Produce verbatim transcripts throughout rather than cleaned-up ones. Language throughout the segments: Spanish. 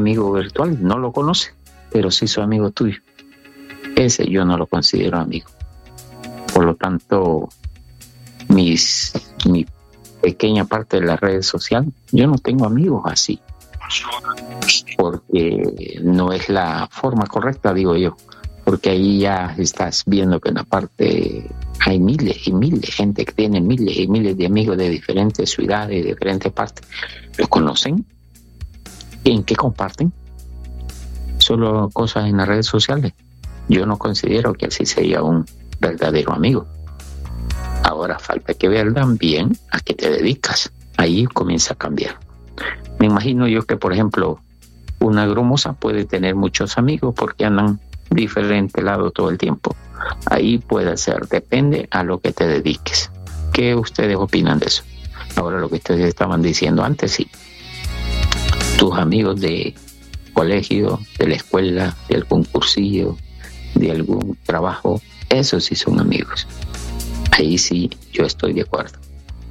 amigo virtual, no lo conoce, pero sí soy amigo tuyo. Ese yo no lo considero amigo. Por lo tanto, mis, mi pequeña parte de las redes sociales, yo no tengo amigos así, porque no es la forma correcta, digo yo, porque ahí ya estás viendo que en la parte hay miles y miles de gente que tiene miles y miles de amigos de diferentes ciudades, de diferentes partes. ¿Los conocen? ¿En qué comparten? Solo cosas en las redes sociales. Yo no considero que así sea un verdadero amigo. Ahora falta que vean también a qué te dedicas. Ahí comienza a cambiar. Me imagino yo que, por ejemplo, una grumosa puede tener muchos amigos porque andan diferente lado todo el tiempo. Ahí puede ser, depende a lo que te dediques. ¿Qué ustedes opinan de eso? Ahora, lo que ustedes estaban diciendo antes, sí. Tus amigos de colegio, de la escuela, de algún cursillo, de algún trabajo, esos sí son amigos. Ahí sí, yo estoy de acuerdo.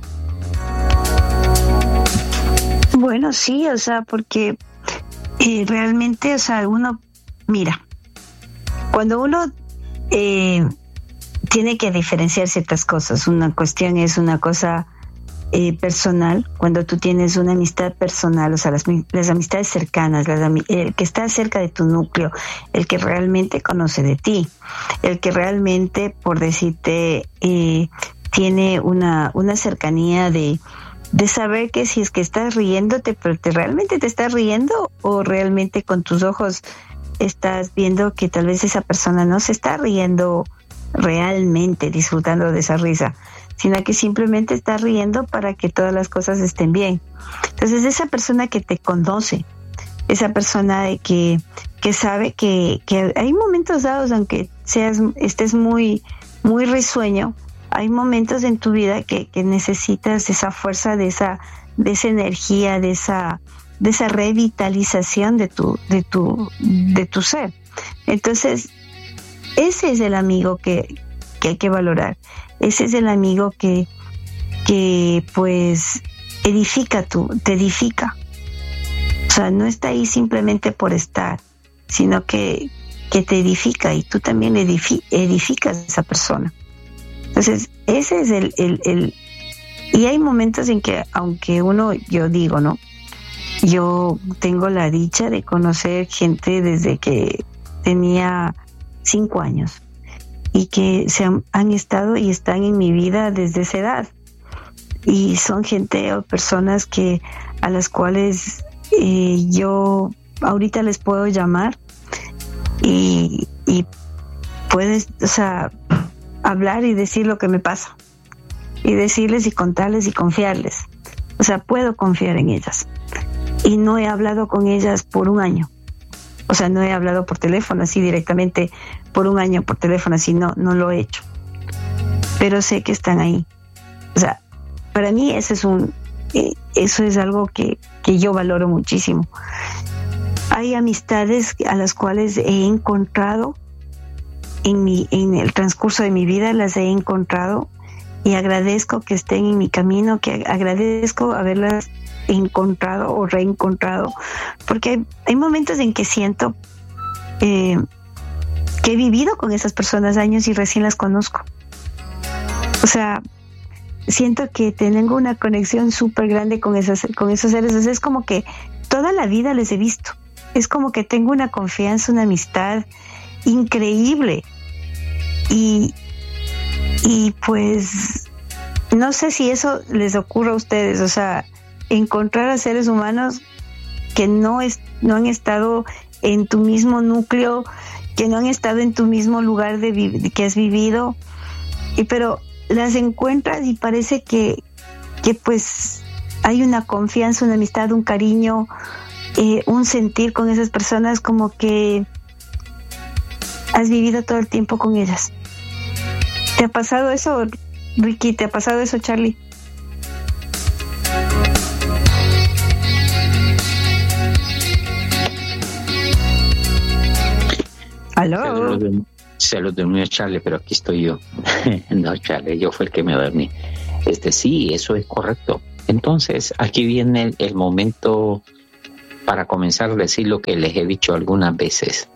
Bueno, sí, o sea, porque eh, realmente, o sea, uno, mira, cuando uno eh, tiene que diferenciar ciertas cosas, una cuestión es una cosa eh, personal, cuando tú tienes una amistad personal, o sea, las, las amistades cercanas, las, el que está cerca de tu núcleo, el que realmente conoce de ti, el que realmente, por decirte, eh, tiene una, una cercanía de de saber que si es que estás riéndote, pero te realmente te estás riendo o realmente con tus ojos estás viendo que tal vez esa persona no se está riendo realmente, disfrutando de esa risa, sino que simplemente está riendo para que todas las cosas estén bien. Entonces, esa persona que te conoce, esa persona de que, que sabe que, que hay momentos dados, aunque seas, estés muy, muy risueño, hay momentos en tu vida que, que necesitas esa fuerza, de esa, de esa energía, de esa, de esa revitalización de tu, de tu, de tu ser. Entonces, ese es el amigo que, que hay que valorar. Ese es el amigo que, que pues edifica tu, te edifica. O sea, no está ahí simplemente por estar, sino que, que te edifica y tú también edifi- edificas a esa persona. Entonces, ese es el, el, el... Y hay momentos en que, aunque uno, yo digo, ¿no? Yo tengo la dicha de conocer gente desde que tenía cinco años y que se han, han estado y están en mi vida desde esa edad. Y son gente o personas que a las cuales eh, yo ahorita les puedo llamar y, y puedes, o sea, hablar y decir lo que me pasa y decirles y contarles y confiarles. O sea, puedo confiar en ellas y no he hablado con ellas por un año. O sea, no he hablado por teléfono así directamente por un año por teléfono así, no, no lo he hecho, pero sé que están ahí. O sea, para mí ese es un eh, eso es algo que, que yo valoro muchísimo. Hay amistades a las cuales he encontrado En, mi, en el transcurso de mi vida, las he encontrado y agradezco que estén en mi camino, que agradezco haberlas encontrado o reencontrado, porque hay, hay momentos en que siento eh, que he vivido con esas personas años y recién las conozco. O sea, siento que tengo una conexión súper grande con, esas, con esos seres. O sea, es como que toda la vida les he visto. Es como que tengo una confianza, una amistad increíble. Y, y pues no sé si eso les ocurre a ustedes, o sea, encontrar a seres humanos que no, es, no han estado en tu mismo núcleo, que no han estado en tu mismo lugar de vi- que has vivido, y pero las encuentras y parece que, que pues hay una confianza, una amistad, un cariño, eh, un sentir con esas personas como que has vivido todo el tiempo con ellas. ¿Te ha pasado eso, Ricky? ¿Te ha pasado eso, Charlie? ¿Aló? Se lo dormí a Charlie, pero aquí estoy yo. No, Charlie, yo fue el que me dormí. Este, sí, eso es correcto. Entonces, aquí viene el, el momento para comenzar a decir lo que les he dicho algunas veces,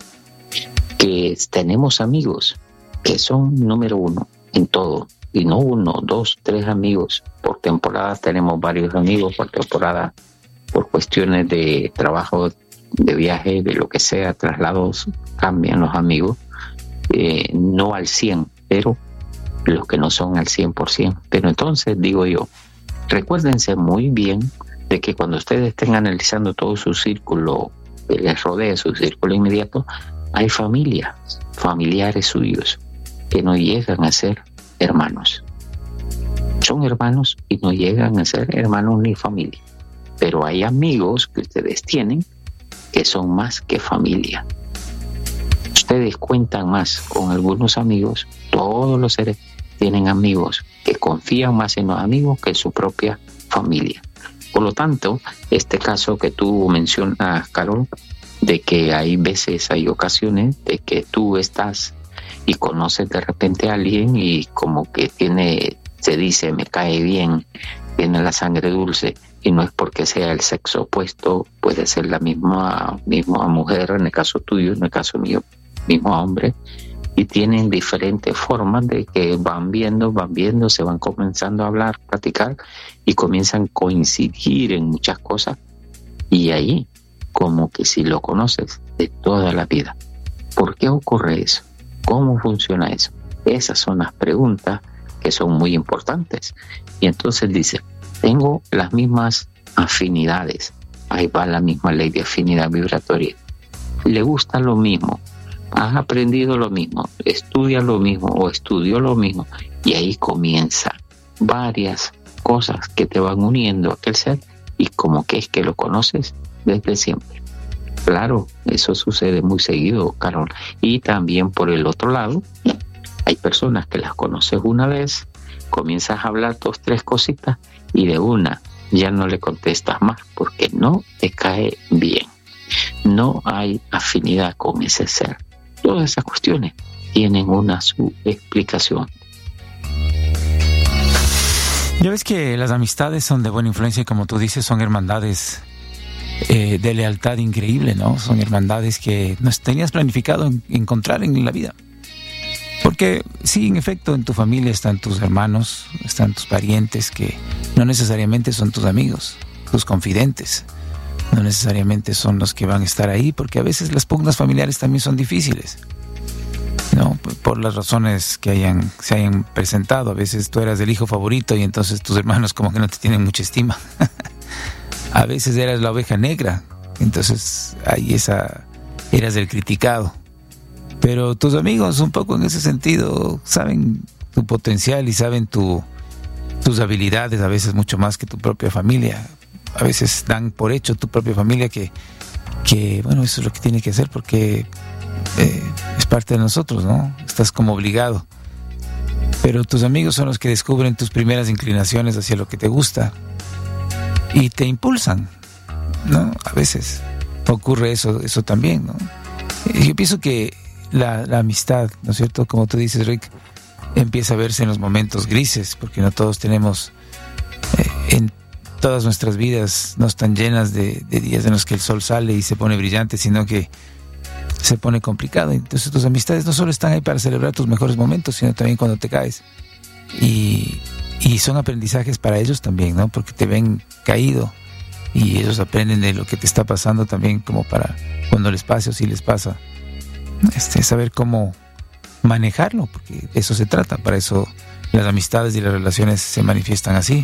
que tenemos amigos que son número uno en todo, y no uno, dos, tres amigos por temporada. Tenemos varios amigos por temporada, por cuestiones de trabajo, de viaje, de lo que sea, traslados, cambian los amigos, eh, no al cien, pero los que no son al cien por ciento. Pero entonces digo yo, recuérdense muy bien de que cuando ustedes estén analizando todo su círculo que les rodea, su círculo inmediato, hay familia, familiares suyos que no llegan a ser hermanos. Son hermanos y no llegan a ser hermanos ni familia. Pero hay amigos que ustedes tienen que son más que familia. Ustedes cuentan más con algunos amigos. Todos los seres tienen amigos que confían más en los amigos que en su propia familia. Por lo tanto, este caso que tú mencionas, Carol, de que hay veces, hay ocasiones de que tú estás y conoces de repente a alguien y como que tiene, se dice, me cae bien, tiene la sangre dulce, y no es porque sea el sexo opuesto, puede ser la misma, misma mujer, en el caso tuyo, en el caso mío, mismo hombre, y tienen diferentes formas de que van viendo, van viendo, se van comenzando a hablar, platicar, y comienzan a coincidir en muchas cosas, y ahí, como que si lo conoces de toda la vida. ¿Por qué ocurre eso? ¿Cómo funciona eso? Esas son las preguntas que son muy importantes. Y entonces dice, tengo las mismas afinidades. Ahí va la misma ley de afinidad vibratoria. Le gusta lo mismo, has aprendido lo mismo, estudia lo mismo o estudió lo mismo. Y ahí comienza varias cosas que te van uniendo a aquel ser y como que es que lo conoces desde siempre. Claro, eso sucede muy seguido, Carol. Y también por el otro lado, hay personas que las conoces una vez, comienzas a hablar dos, tres cositas y de una ya no le contestas más porque no te cae bien. No hay afinidad con ese ser. Todas esas cuestiones tienen una su explicación. Ya ves que las amistades son de buena influencia y como tú dices, son hermandades eh, de lealtad increíble, ¿no? Son hermandades que no tenías planificado en, encontrar en la vida. Porque sí, en efecto, en tu familia están tus hermanos, están tus parientes que no necesariamente son tus amigos, tus confidentes. No necesariamente son los que van a estar ahí, porque a veces las pugnas familiares también son difíciles, ¿no? Por las razones que hayan, se hayan presentado. A veces tú eras el hijo favorito y entonces tus hermanos como que no te tienen mucha estima. A veces eras la oveja negra, entonces ahí esa, eras el criticado. Pero tus amigos, un poco en ese sentido, saben tu potencial y saben tu, tus habilidades, a veces mucho más que tu propia familia. A veces dan por hecho tu propia familia que, que bueno, eso es lo que tiene que hacer porque eh, es parte de nosotros, ¿no? Estás como obligado. Pero tus amigos son los que descubren tus primeras inclinaciones hacia lo que te gusta y te impulsan, ¿no? A veces ocurre eso, eso también, ¿no? Yo pienso que la, la amistad, ¿no es cierto? Como tú dices, Rick, empieza a verse en los momentos grises, porque no todos tenemos, eh, en todas nuestras vidas no están llenas de, de días en los que el sol sale y se pone brillante, sino que se pone complicado. Entonces tus amistades no solo están ahí para celebrar tus mejores momentos, sino también cuando te caes. Y, y son aprendizajes para ellos también, ¿no? Porque te ven caído y ellos aprenden de lo que te está pasando también, como para cuando les pase o si les pasa, este, saber cómo manejarlo, porque de eso se trata. Para eso las amistades y las relaciones se manifiestan así.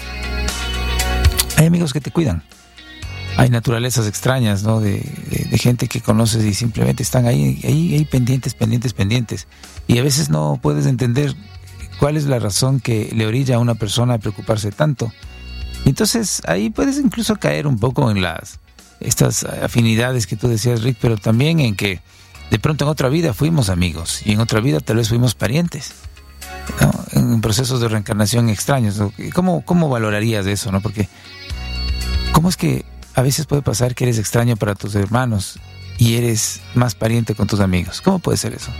Hay amigos que te cuidan. Hay naturalezas extrañas, ¿no? De, de, de gente que conoces y simplemente están ahí, ahí, ahí pendientes, pendientes, pendientes. Y a veces no puedes entender cuál es la razón que le orilla a una persona a preocuparse tanto. Y entonces ahí puedes incluso caer un poco en las estas afinidades que tú decías, Rick, pero también en que de pronto en otra vida fuimos amigos y en otra vida tal vez fuimos parientes, ¿no? En procesos de reencarnación extraños, ¿no? ¿Cómo, cómo valorarías eso, no? Porque ¿cómo es que a veces puede pasar que eres extraño para tus hermanos y eres más pariente con tus amigos? ¿Cómo puede ser eso?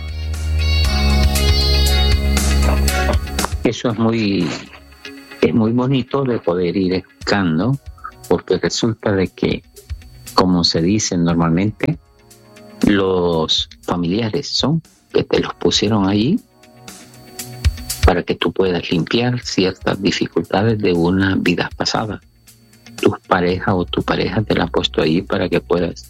Eso es muy, es muy bonito de poder ir explicando, porque resulta de que como se dice normalmente, los familiares son que te los pusieron ahí para que tú puedas limpiar ciertas dificultades de una vida pasada. Tu pareja o tu pareja te la ha puesto ahí para que puedas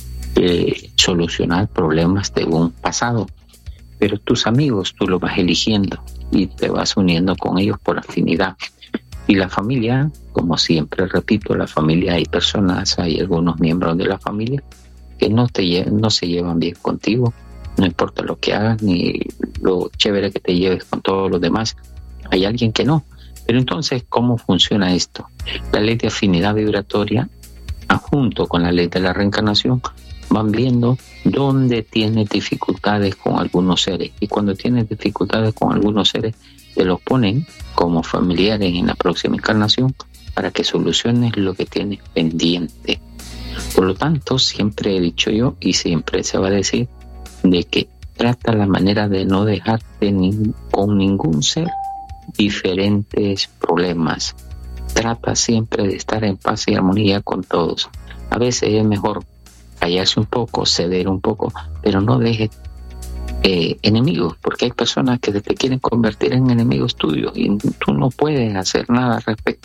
eh, solucionar problemas de un pasado. Pero tus amigos tú los vas eligiendo y te vas uniendo con ellos por afinidad. Y la familia, como siempre repito, la familia, hay personas, hay algunos miembros de la familia que no, te, no se llevan bien contigo, no importa lo que hagas ni lo chévere que te lleves con todos los demás, hay alguien que no. Pero entonces, ¿cómo funciona esto? La ley de afinidad vibratoria, junto con la ley de la reencarnación, van viendo dónde tienes dificultades con algunos seres, y cuando tienes dificultades con algunos seres te los ponen como familiares en la próxima encarnación para que soluciones lo que tienes pendiente. Por lo tanto, siempre he dicho yo y siempre se va a decir de que trata la manera de no dejarte ni, con ningún ser diferentes problemas. Trata siempre de estar en paz y armonía con todos. A veces es mejor callarse un poco, ceder un poco, pero no dejes eh, enemigos, porque hay personas que te quieren convertir en enemigos tuyos y tú no puedes hacer nada al respecto.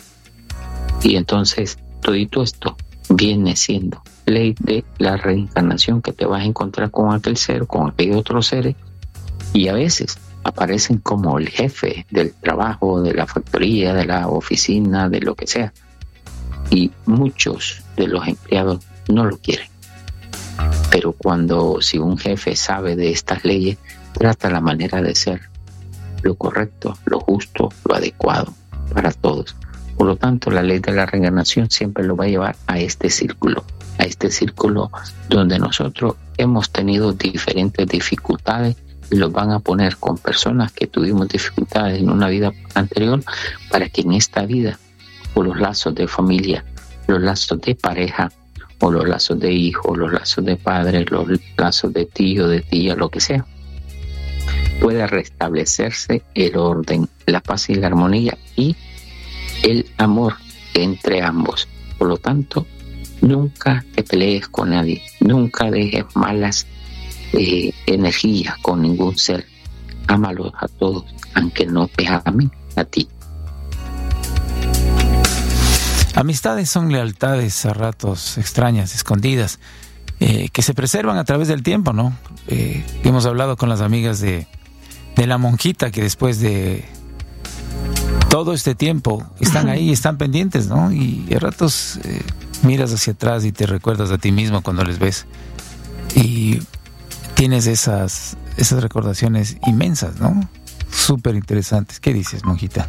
Y entonces todito esto viene siendo ley de la reencarnación, que te vas a encontrar con aquel ser, con aquellos otros seres, y a veces aparecen como el jefe del trabajo, de la factoría, de la oficina, de lo que sea, y muchos de los empleados no lo quieren. Pero cuando si un jefe sabe de estas leyes, trata la manera de ser lo correcto, lo justo, lo adecuado para todos. Por lo tanto, la ley de la reencarnación siempre lo va a llevar a este círculo, a este círculo donde nosotros hemos tenido diferentes dificultades y los van a poner con personas que tuvimos dificultades en una vida anterior, para que en esta vida, por los lazos de familia, los lazos de pareja, o los lazos de hijos, los lazos de padres, los lazos de tío, de tía, lo que sea, pueda restablecerse el orden, la paz y la armonía y el amor entre ambos. Por lo tanto, nunca te pelees con nadie, nunca dejes malas eh, energías con ningún ser. Ámalos a todos, aunque no te amen a ti. Amistades son lealtades a ratos extrañas, escondidas, eh, que se preservan a través del tiempo, ¿no? Eh, hemos hablado con las amigas de, de la monjita, que después de todo este tiempo están ahí, están pendientes, ¿no? Y a ratos eh, miras hacia atrás y te recuerdas a ti mismo cuando les ves. Y tienes esas, esas recordaciones inmensas, ¿no? Súper interesantes. ¿Qué dices, monjita?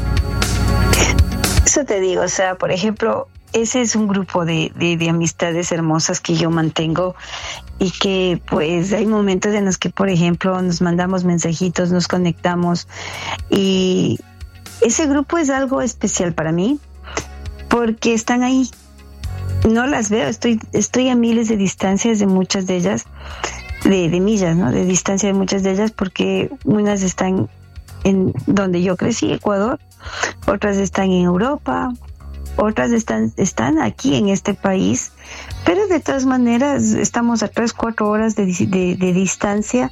Eso te digo, o sea, por ejemplo, ese es un grupo de, de, de amistades hermosas que yo mantengo, y que pues hay momentos en los que, por ejemplo, nos mandamos mensajitos, nos conectamos, y ese grupo es algo especial para mí porque están ahí. No las veo, estoy estoy a miles de distancias de muchas de ellas, de, de millas, ¿no? De distancia de muchas de ellas, porque unas están en donde yo crecí, Ecuador, otras están en Europa, otras están, están aquí en este país, pero de todas maneras estamos a tres, cuatro horas de, de, de distancia,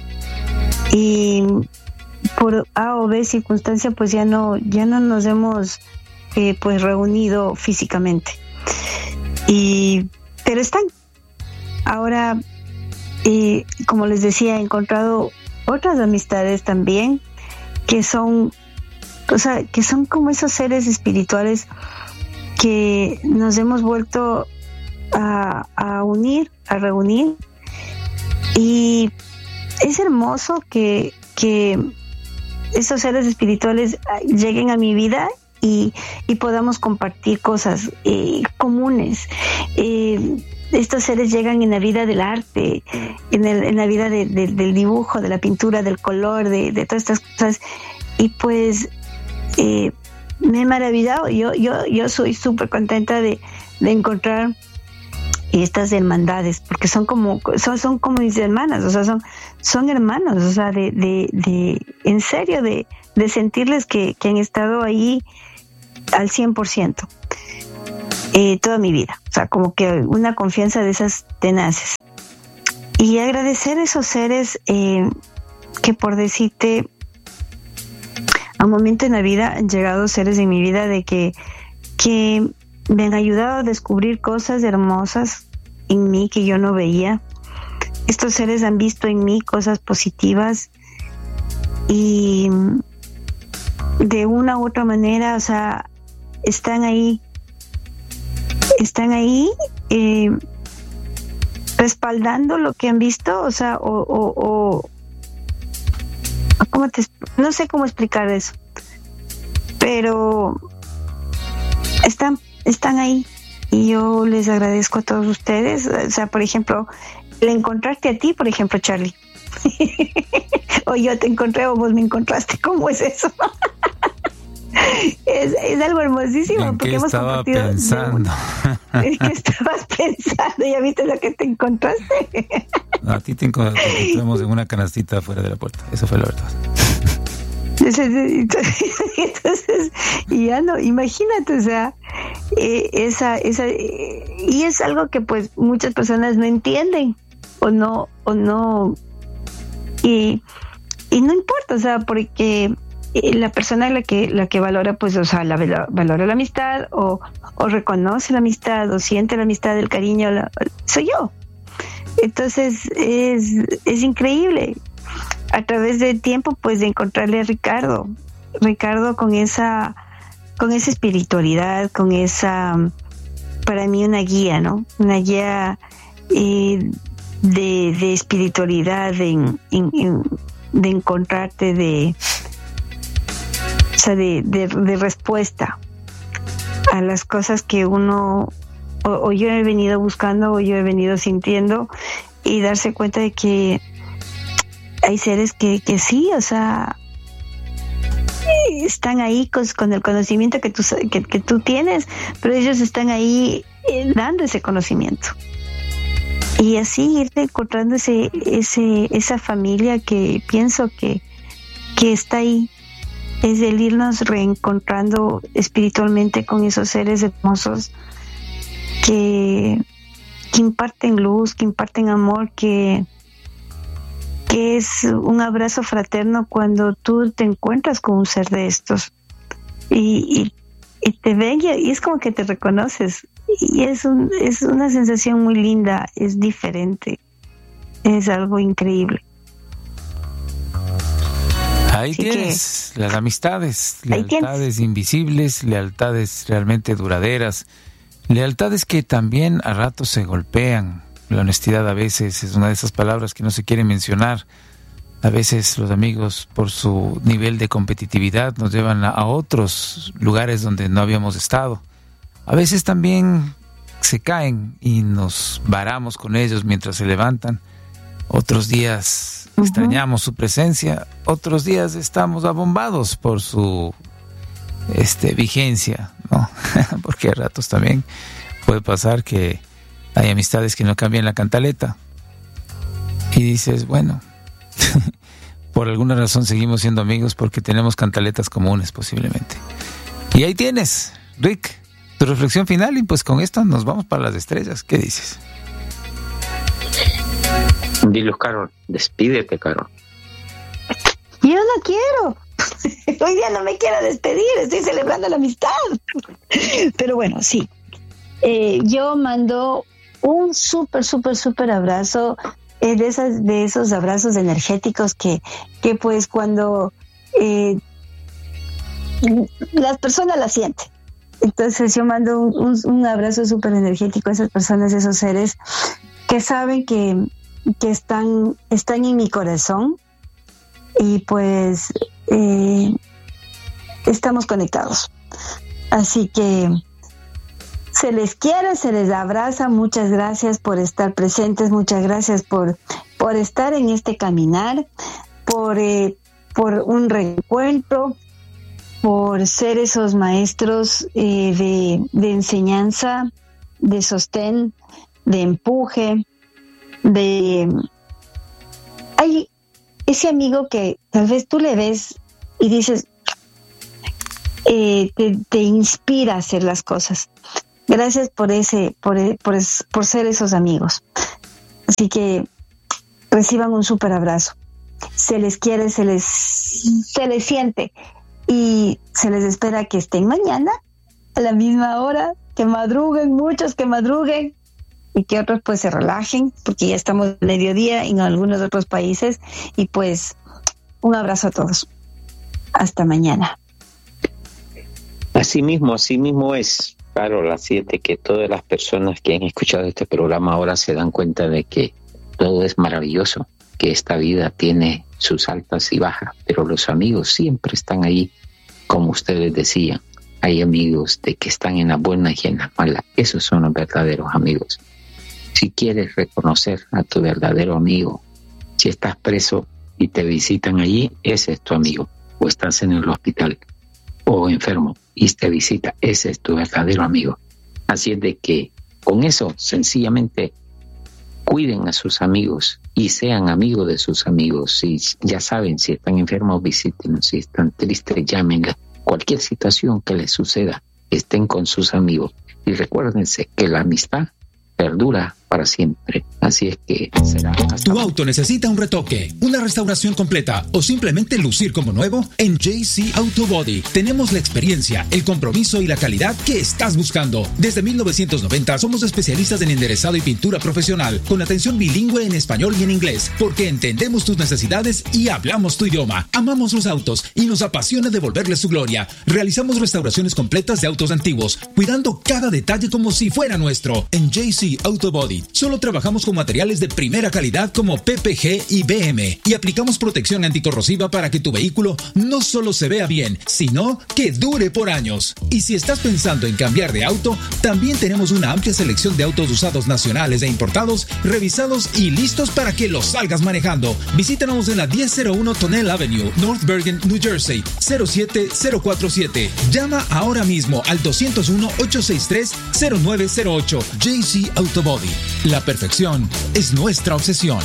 y por A o B circunstancia pues ya no, ya no nos hemos eh, pues reunido físicamente, y pero están. Ahora, eh, como les decía, he encontrado otras amistades también que son, o sea, que son como esos seres espirituales que nos hemos vuelto a, a unir, a reunir, y es hermoso que, que esos seres espirituales lleguen a mi vida y, y podamos compartir cosas eh, comunes. Eh, estos seres llegan en la vida del arte, en, el, en la vida de, de, del dibujo, de la pintura, del color, de, de todas estas cosas, y pues eh, me he maravillado. Yo, yo, yo soy súper contenta de, de encontrar estas hermandades, porque son como son, son como mis hermanas, o sea, son, son hermanos, o sea, de, de, de en serio, de, de sentirles que, que han estado ahí al cien por ciento. eh, toda mi vida. O sea, como que una confianza de esas tenaces. Y agradecer a esos seres eh, que, por decirte, a un momento en la vida han llegado seres en mi vida de que, que me han ayudado a descubrir cosas hermosas en mí que yo no veía. Estos seres han visto en mí cosas positivas y de una u otra manera, o sea, están ahí, están ahí eh, respaldando lo que han visto, o sea, o, o, o ¿cómo te, no sé cómo explicar eso, pero están, están ahí y yo les agradezco a todos ustedes. O sea, por ejemplo, el encontrarte a ti, por ejemplo, Charlie, o yo te encontré o vos me encontraste, ¿cómo es eso? Es, es algo hermosísimo. ¿En porque qué hemos estaba compartido pensando? ¿En qué estabas pensando? ¿Ya viste lo que te encontraste? No, a ti te encontramos en una canastita afuera de la puerta. Eso fue la verdad. Entonces, entonces y ya no, imagínate, o sea, eh, esa, esa, eh, y es algo que pues muchas personas no entienden o no, o no, y, y no importa, o sea, porque la persona la que la que valora, pues, o sea, la valora la amistad o, o reconoce la amistad o siente la amistad, el cariño, la, soy yo. Entonces es, es increíble a través del tiempo, pues, de encontrarle a Ricardo, Ricardo con esa con esa espiritualidad, con esa, para mí, una guía, ¿no? Una guía eh, de, de espiritualidad, de, en, en, de encontrarte, de o sea, de, de, de respuesta a las cosas que uno o, o yo he venido buscando o yo he venido sintiendo, y darse cuenta de que hay seres que, que sí, o sea, están ahí con, con el conocimiento que tú, que, que tú tienes, pero ellos están ahí eh, dando ese conocimiento. Y así ir encontrando ese, ese, esa familia que pienso que, que está ahí. Es el irnos reencontrando espiritualmente con esos seres hermosos que, que imparten luz, que imparten amor, que, que es un abrazo fraterno cuando tú te encuentras con un ser de estos y, y, y te ven y, y es como que te reconoces, y es, un, es una sensación muy linda, es diferente, es algo increíble. Ahí Así tienes que, las amistades, ahí lealtades tienes. invisibles, lealtades realmente duraderas, lealtades que también a ratos se golpean. La honestidad a veces es una de esas palabras que no se quiere mencionar. A veces los amigos, por su nivel de competitividad, nos llevan a, a otros lugares donde no habíamos estado. A veces también se caen y nos varamos con ellos mientras se levantan. Otros días uh-huh. extrañamos su presencia, otros días estamos abombados por su este, vigencia, ¿no? Porque a ratos también puede pasar que hay amistades que no cambian la cantaleta y dices, bueno, por alguna razón seguimos siendo amigos porque tenemos cantaletas comunes posiblemente. Y ahí tienes, Rick, tu reflexión final, y pues con esto nos vamos para las estrellas. ¿Qué dices? Dilo, Carol, despídete, Carol. Yo no quiero. Hoy día no me quiero despedir, estoy celebrando la amistad. Pero bueno, sí. Eh, yo mando un súper, súper, súper abrazo, eh, de esas, de esos abrazos energéticos que, que pues cuando eh, las personas la sienten. Entonces yo mando un, un, un abrazo súper energético a esas personas, a esos seres que saben que que están, están en mi corazón, y pues eh, estamos conectados. Así que se les quiere, se les abraza. Muchas gracias por estar presentes, muchas gracias por, por estar en este caminar, por, eh, por un reencuentro, por ser esos maestros eh, de, de enseñanza, de sostén, de empuje, de hay ese amigo que tal vez tú le ves y dices eh, te, te inspira a hacer las cosas. Gracias por ese, por, por, por ser esos amigos. Así que reciban un súper abrazo. Se les quiere, se les, se les siente y se les espera que estén mañana a la misma hora, que madruguen, muchos que madruguen y que otros pues se relajen, porque ya estamos a mediodía en algunos otros países. Y pues un abrazo a todos. Hasta mañana. Así mismo, así mismo es. Claro, las siete, que todas las personas que han escuchado este programa ahora se dan cuenta de que todo es maravilloso, que esta vida tiene sus altas y bajas, pero los amigos siempre están ahí, como ustedes decían. Hay amigos de que están en las buenas y en las malas. Esos son los verdaderos amigos. Si quieres reconocer a tu verdadero amigo, si estás preso y te visitan allí, ese es tu amigo. O estás en el hospital o enfermo y te visita, ese es tu verdadero amigo. Así es de que con eso sencillamente cuiden a sus amigos y sean amigos de sus amigos. Si ya saben, si están enfermos, visítenlos. Si están tristes, llámenles. Cualquier situación que les suceda, estén con sus amigos. Y recuérdense que la amistad perdura para siempre. Así es que será hasta ¿Tu auto necesita un retoque, una restauración completa o simplemente lucir como nuevo? En J C Auto Body tenemos la experiencia, el compromiso y la calidad que estás buscando. Desde mil novecientos noventa somos especialistas en enderezado y pintura profesional, con atención bilingüe en español y en inglés, porque entendemos tus necesidades y hablamos tu idioma. Amamos los autos y nos apasiona devolverles su gloria. Realizamos restauraciones completas de autos antiguos, cuidando cada detalle como si fuera nuestro. En J C Auto Body solo trabajamos con materiales de primera calidad como P P G y B M y aplicamos protección anticorrosiva para que tu vehículo no solo se vea bien, sino que dure por años. Y si estás pensando en cambiar de auto, también tenemos una amplia selección de autos usados nacionales e importados, revisados y listos para que los salgas manejando. Visítanos en la diez cero uno Tonnelle Avenue, North Bergen, New Jersey, cero siete cero cuatro siete. Llama ahora mismo al dos cero uno, ocho seis tres, cero nueve cero ocho. J C Auto Body. La perfección es nuestra obsesión.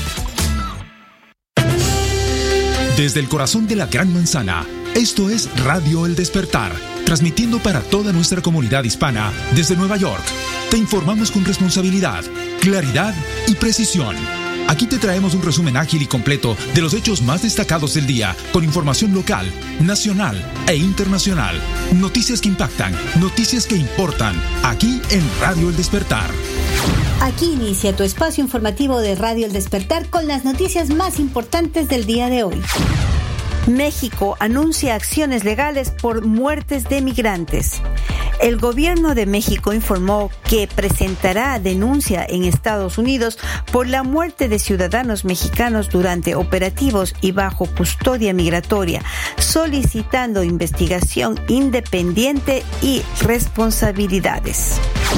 Desde el corazón de la Gran Manzana, esto es Radio El Despertar, transmitiendo para toda nuestra comunidad hispana desde Nueva York. Te informamos con responsabilidad, claridad y precisión. Aquí te traemos un resumen ágil y completo de los hechos más destacados del día, con información local, nacional e internacional. Noticias que impactan, noticias que importan, aquí en Radio El Despertar. Aquí inicia tu espacio informativo de Radio El Despertar con las noticias más importantes del día de hoy. México anuncia acciones legales por muertes de migrantes. El gobierno de México informó que presentará denuncia en Estados Unidos por la muerte de ciudadanos mexicanos durante operativos y bajo custodia migratoria, solicitando investigación independiente y responsabilidades.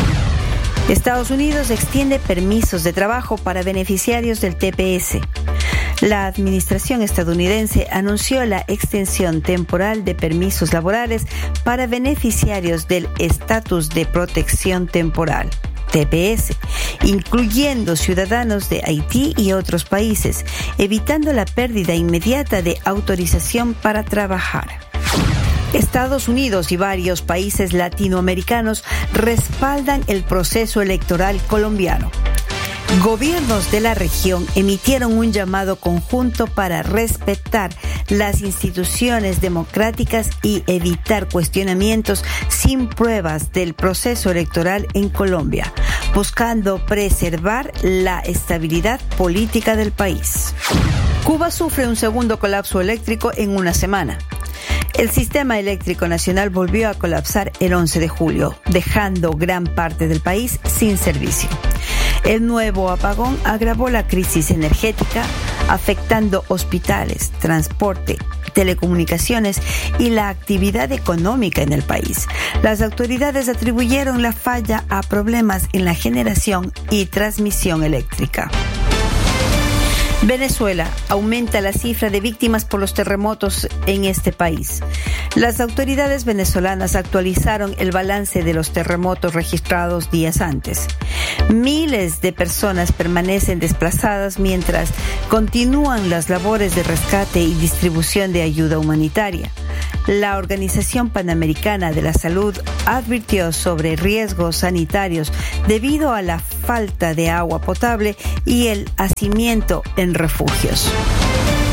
Estados Unidos extiende permisos de trabajo para beneficiarios del T P S. La administración estadounidense anunció la extensión temporal de permisos laborales para beneficiarios del Estatus de Protección Temporal, T P S, incluyendo ciudadanos de Haití y otros países, evitando la pérdida inmediata de autorización para trabajar. Estados Unidos y varios países latinoamericanos respaldan el proceso electoral colombiano. Gobiernos de la región emitieron un llamado conjunto para respetar las instituciones democráticas y evitar cuestionamientos sin pruebas del proceso electoral en Colombia, buscando preservar la estabilidad política del país. Cuba sufre un segundo colapso eléctrico en una semana. El sistema eléctrico nacional volvió a colapsar el once de julio, dejando gran parte del país sin servicio. El nuevo apagón agravó la crisis energética, afectando hospitales, transporte, telecomunicaciones y la actividad económica en el país. Las autoridades atribuyeron la falla a problemas en la generación y transmisión eléctrica. Venezuela aumenta la cifra de víctimas por los terremotos en este país. Las autoridades venezolanas actualizaron el balance de los terremotos registrados días antes. Miles de personas permanecen desplazadas mientras continúan las labores de rescate y distribución de ayuda humanitaria. La Organización Panamericana de la Salud advirtió sobre riesgos sanitarios debido a la falta de agua potable y el hacinamiento en refugios.